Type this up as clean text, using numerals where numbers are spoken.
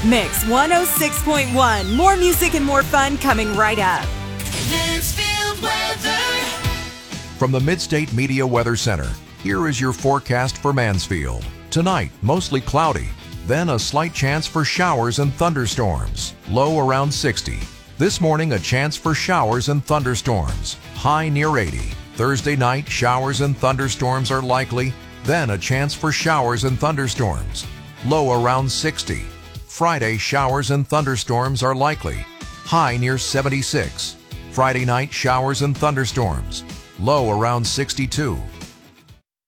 Mix 106.1. More music and more fun coming right up. Mansfield weather. From the Midstate Media Weather Center, here is your forecast for Mansfield. Tonight, mostly cloudy, then a slight chance for showers and thunderstorms, low around 60. This morning, a chance for showers and thunderstorms, high near 80. Thursday night, showers and thunderstorms are likely, then a chance for showers and thunderstorms, low around 60. Friday, showers and thunderstorms are likely, high near 76. Friday night, showers and thunderstorms, low around 62.